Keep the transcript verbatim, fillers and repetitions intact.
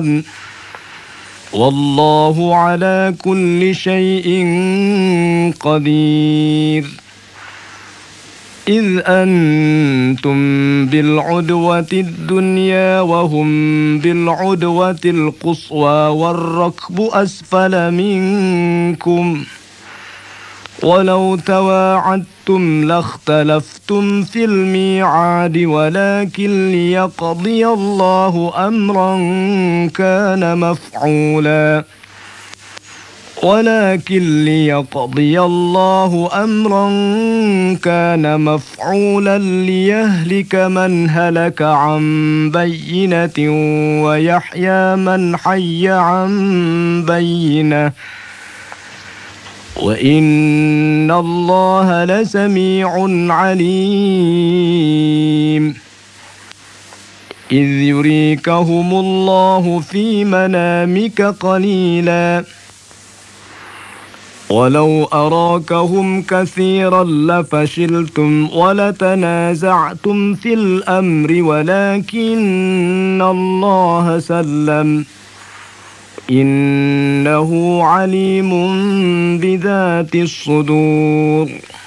جميعا والله على كل شيء قدير. إذ أنتم بالعدوة الدنيا وهم بالعدوة القصوى والركب أسفل منكم ولو تواعدتم لاختلفتم في الميعاد ولكن ليقضي الله أمرا كان مفعولا ولكن ليقضي الله أمرا كان مفعولا ليهلك من هلك عن بينة ويحيى من حي عن بينة وإن الله لسميع عليم. إذ يريكهم الله في منامك قليلا ولو أراكهم كثيرا لفشلتم ولتنازعتم في الأمر ولكن الله سلم إنه عليم بذات الصدور.